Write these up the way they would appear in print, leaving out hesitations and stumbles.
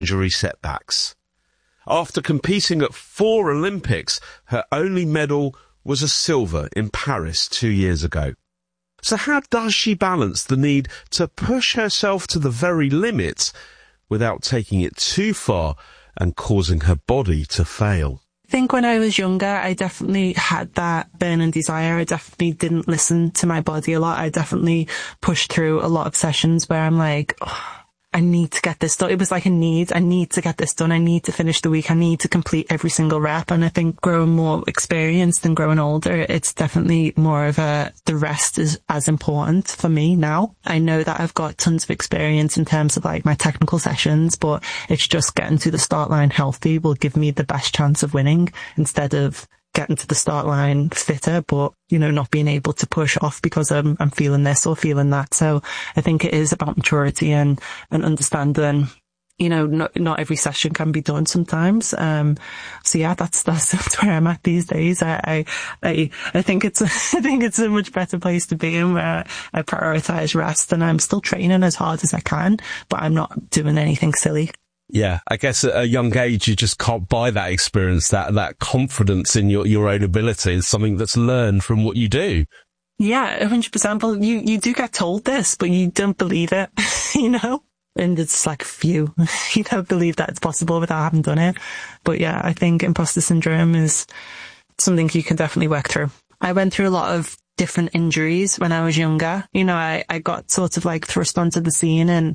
injury setbacks. After competing at 4 Olympics, her only medal was a silver in Paris 2 years ago. So how does she balance the need to push herself to the very limit without taking it too far and causing her body to fail? I think when I was younger, I definitely had that burning desire. I definitely didn't listen to my body a lot. I definitely pushed through a lot of sessions where I'm like, oh, I need to get this done. It was like a need. I need to get this done. I need to finish the week. I need to complete every single rep. And I think growing more experienced and growing older, it's definitely more of the rest is as important for me now. I know that I've got tons of experience in terms of like my technical sessions, but it's just getting to the start line healthy will give me the best chance of winning instead of getting to the start line fitter, but, you know, not being able to push off because I'm feeling this or feeling that. So I think it is about maturity and understanding, you know, not every session can be done sometimes. So yeah, that's where I'm at these days. I think it's a much better place to be in where I prioritize rest and I'm still training as hard as I can, but I'm not doing anything silly. Yeah, I guess at a young age, you just can't buy that experience, that confidence in your own ability is something that's learned from what you do. Yeah, 100%. Well, you do get told this, but you don't believe it, you know? And it's like, phew, you don't believe that it's possible without having done it. But yeah, I think imposter syndrome is something you can definitely work through. I went through a lot of different injuries when I was younger. You know, I got sort of like thrust onto the scene in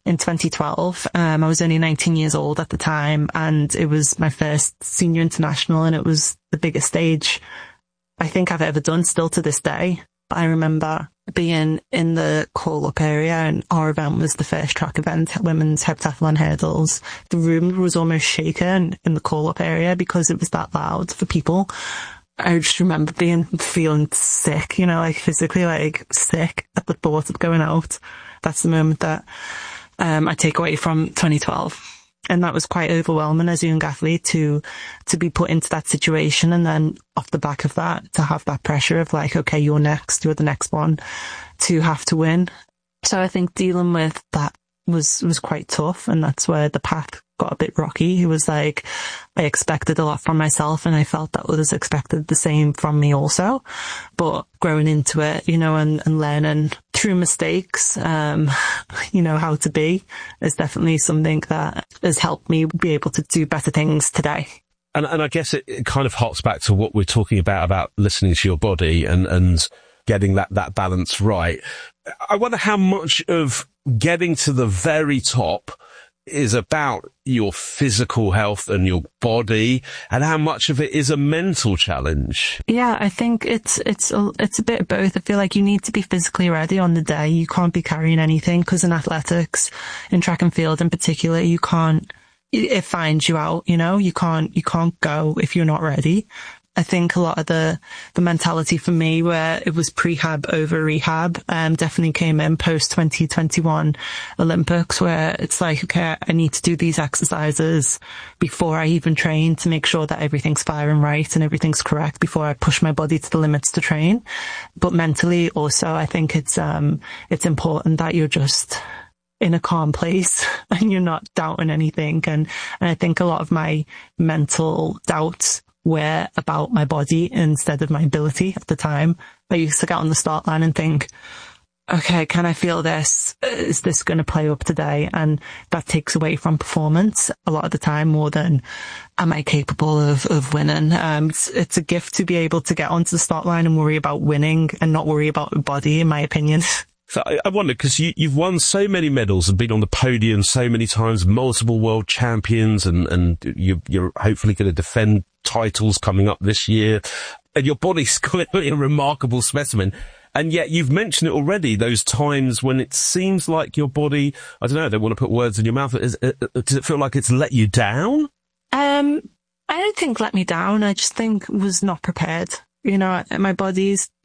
2012. I was only 19 years old at the time and it was my first senior international and it was the biggest stage I think I've ever done still to this day. I remember being in the call-up area and our event was the first track event, women's heptathlon hurdles. The room was almost shaken in the call-up area because it was that loud for people. I just remember feeling sick, you know, like physically like sick at the thought of going out. That's the moment that I take away from 2012. And that was quite overwhelming as a young athlete to be put into that situation. And then off the back of that, to have that pressure of like, okay, you're next, you're the next one to have to win. So I think dealing with that was quite tough. And that's where the path got a bit rocky. It was like, I expected a lot from myself and I felt that others expected the same from me also. But growing into it, you know, and learning through mistakes, you know, how to be is definitely something that has helped me be able to do better things today. And I guess it kind of harks back to what we're talking about listening to your body and getting that balance right. I wonder how much of getting to the very top is about your physical health and your body, and how much of it is a mental challenge. Yeah, I think it's a bit of both. I feel like you need to be physically ready on the day. You can't be carrying anything because in athletics, in track and field in particular, it finds you out, you know, you can't go if you're not ready. I think a lot of the mentality for me where it was prehab over rehab, definitely came in post 2021 Olympics where it's like, okay, I need to do these exercises before I even train to make sure that everything's firing right and everything's correct before I push my body to the limits to train. But mentally also, I think it's important that you're just in a calm place and you're not doubting anything. And I think a lot of my mental doubts were about my body instead of my ability at the time. I used to get on the start line and think, okay, can I feel this? Is this going to play up today? And that takes away from performance a lot of the time more than am I capable of winning? It's a gift to be able to get onto the start line and worry about winning and not worry about your body, in my opinion. So I wonder, because you've won so many medals and been on the podium so many times, multiple world champions, and you're hopefully going to defend titles coming up this year. And your body's clearly a remarkable specimen. And yet you've mentioned it already, those times when it seems like your body, I don't know, I don't want to put words in your mouth. Does it feel like it's let you down? I don't think let me down. I just think was not prepared. You know, my body's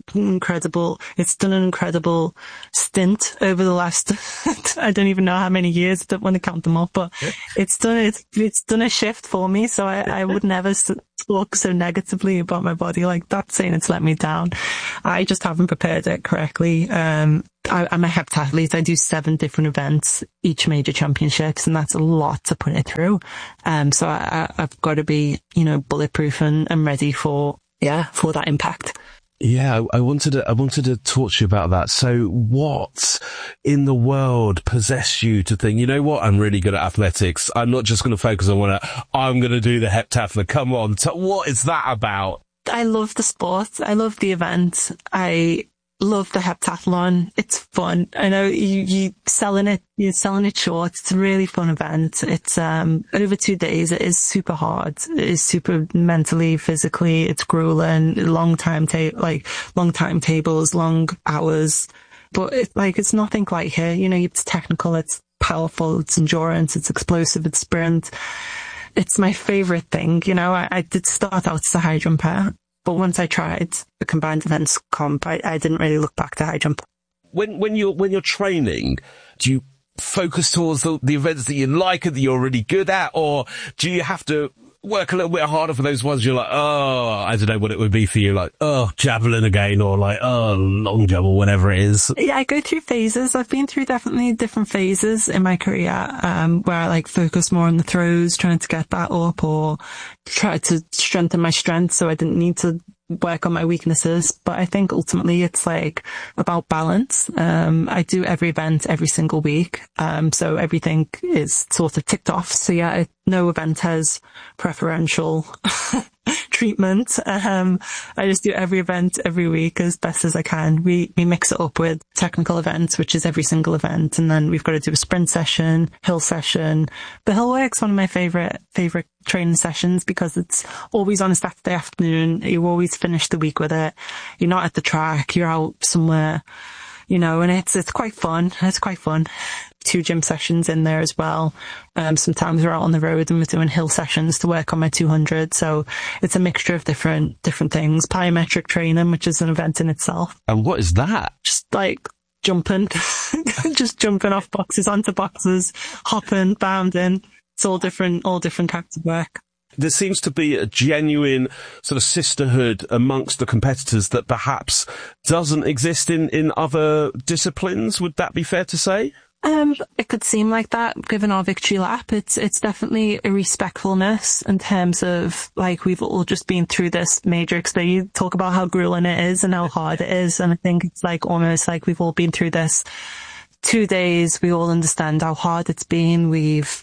it's done an incredible stint over the last, I don't even know how many years, I don't want to count them up, but it's done a shift for me. So I would never talk so negatively about my body like that, saying it's let me down. I just haven't prepared it correctly. I'm a heptathlete. I do 7 different events, each major championships, and that's a lot to put it through. So I've got to be, bulletproof and ready for that impact. Yeah, I wanted to talk to you about that. So what in the world possessed you to think, you know what, I'm really good at athletics. I'm not just going to focus on one. I'm going to do the heptathlon. Come on. What is that about? I love the sport. I love the event. I love the heptathlon. It's fun. I know you're selling it short. It's a really fun event. It's over 2 days. It is super hard. It is super mentally, physically. It's grueling. Long timetables, long hours. But it's nothing like here. It's technical. It's powerful. It's endurance. It's explosive. It's sprint. It's my favorite thing. I did start out as a high jumper. But once I tried the combined events comp, I didn't really look back to high jump. When you're training, do you focus towards the events that you like and that you're really good at, or do you have to work a little bit harder for those ones you're like, oh, I don't know what it would be for you, like, oh, javelin again, or like, oh, long jump, or whatever it is? Yeah, I go through phases. I've been through definitely different phases in my career, where I focus more on the throws, trying to get that up, or try to strengthen my strength so I didn't need to work on my weaknesses. But I think ultimately it's about balance. I do every event every single week. So everything is sort of ticked off. So yeah, no event has preferential treatment. I just do every event every week as best as I can. We mix it up with technical events, which is every single event. And then we've got to do a sprint session, hill session. The hill work's one of my favorite training sessions because it's always on a Saturday afternoon. You always finish the week with it. You're not at the track. You're out somewhere, and it's quite fun. It's quite fun. 2 gym sessions in there as well. Sometimes we're out on the road and we're doing hill sessions to work on my 200. So it's a mixture of different things. Plyometric training, which is an event in itself. And what is that? Just jumping, just jumping off boxes onto boxes, hopping, bounding. It's all different types of work. There seems to be a genuine sort of sisterhood amongst the competitors that perhaps doesn't exist in other disciplines. Would that be fair to say? It could seem like that, given our victory lap. It's definitely a respectfulness in terms of, we've all just been through this major, you talk about how grueling it is and how hard it is. And I think it's almost like we've all been through this 2 days. We all understand how hard it's been. We've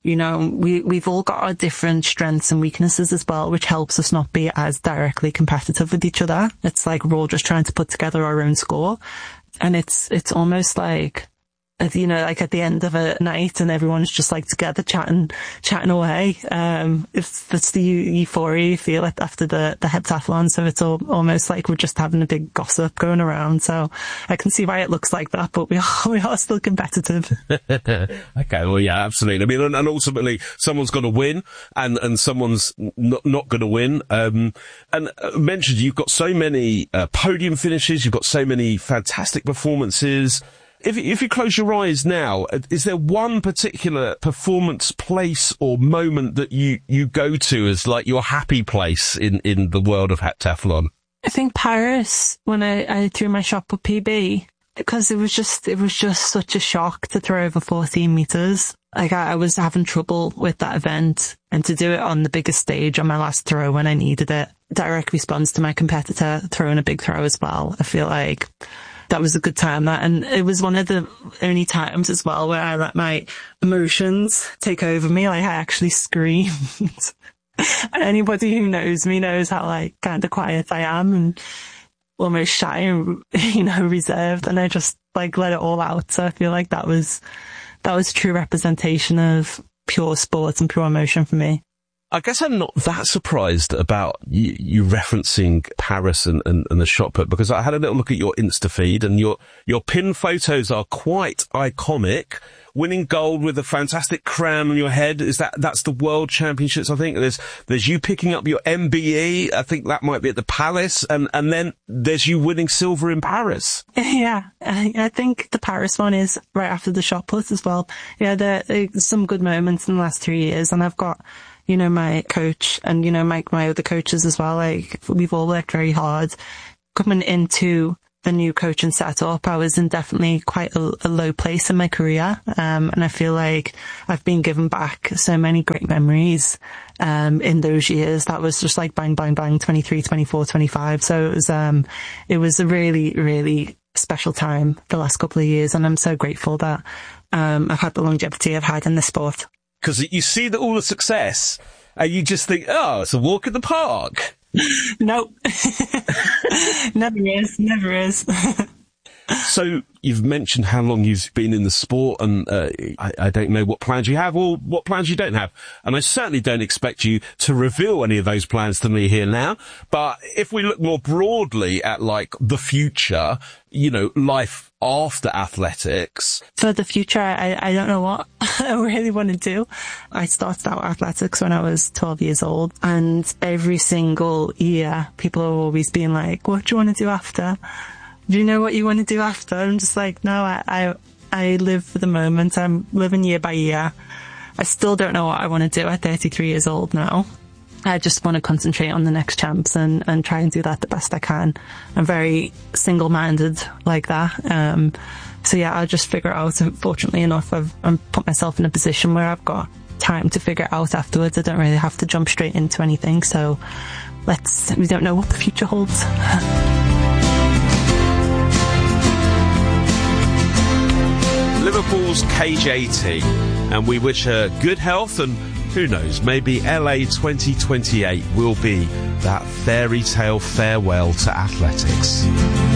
all got our different strengths and weaknesses as well, which helps us not be as directly competitive with each other. It's we're all just trying to put together our own score. And it's almost at the end of a night and everyone's just together chatting away. It's the euphoria you feel after the heptathlon. So it's almost like we're just having a big gossip going around. So I can see why it looks like that, but we are still competitive. Okay. Well, yeah, absolutely. I mean, and ultimately someone's got to win and someone's not going to win. And mentioned you've got so many podium finishes. You've got so many fantastic performances. If you close your eyes now, is there one particular performance, place or moment that you go to as your happy place in the world of heptathlon? I think Paris, when I threw my shot put PB, because it was just such a shock to throw over 14 meters. I was having trouble with that event, and to do it on the biggest stage on my last throw when I needed it, direct response to my competitor throwing a big throw as well. I feel like that was a good time. And it was one of the only times as well where I let my emotions take over me. I actually screamed. And anybody who knows me knows how kind of quiet I am and almost shy and, reserved. And I just let it all out. So I feel like that was true representation of pure sports and pure emotion for me. I guess I'm not that surprised about you referencing Paris and the shot put, because I had a little look at your Insta feed and your pin photos are quite iconic. winning gold with a fantastic crown on your head. That's the World Championships, I think. There's you picking up your MBE. I think that might be at the Palace. And then there's you winning silver in Paris. Yeah, I think the Paris one is right after the shot put as well. Yeah, there's some good moments in the last 3 years, and I've got, you know, my coach and, you know, my other coaches as well. Like, we've all worked very hard. Coming into the new coaching setup, I was in definitely quite a low place in my career. And I feel like I've been given back so many great memories, in those years. That was just like bang, bang, bang, 23, 24, 25. So it was a really, really special time the last couple of years. And I'm so grateful that, I've had the longevity I've had in the sport. Because you see all the success and you just think, oh, it's a walk in the park. Nope. Never is. So you've mentioned how long you've been in the sport, and I don't know what plans you have or what plans you don't have. And I certainly don't expect you to reveal any of those plans to me here now. But if we look more broadly at, like, the future, you know, life after athletics. For the future, I don't know what I really want to do. I started out athletics when I was 12 years old, and every single year people are always being like, what do you want to do after? Do you know what you want to do after? I'm just like, no, I live for the moment. I'm living year by year. I still don't know what I want to do at 33 years old now. I just want to concentrate on the next champs and try and do that the best I can. I'm very single-minded like that. So yeah, I'll just figure it out. Fortunately enough, I've put myself in a position where I've got time to figure it out afterwards. I don't really have to jump straight into anything. So we don't know what the future holds. Liverpool's KJT, and we wish her good health, and who knows, maybe LA 2028 will be that fairy tale farewell to athletics.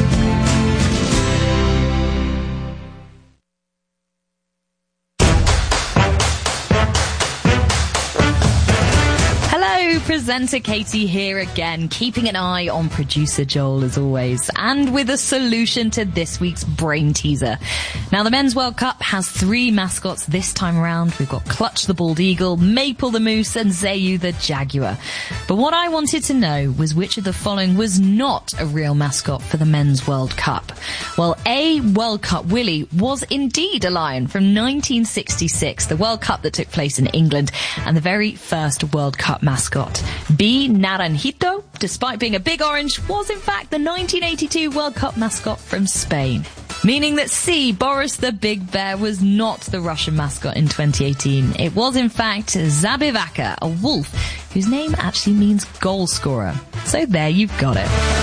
Presenter Katie here again, keeping an eye on producer Joel as always, and with a solution to this week's brain teaser. Now, the Men's World Cup has 3 mascots this time around. We've got Clutch the Bald Eagle, Maple the Moose, and Zayu the Jaguar. But what I wanted to know was which of the following was not a real mascot for the Men's World Cup. Well, A, World Cup Willie was indeed a lion from 1966, the World Cup that took place in England, and the very first World Cup mascot. B, Naranjito, despite being a big orange, was in fact the 1982 World Cup mascot from Spain. Meaning that C, Boris the Big Bear, was not the Russian mascot in 2018. It was in fact Zabivaka, a wolf, whose name actually means goal scorer. So there you've got it.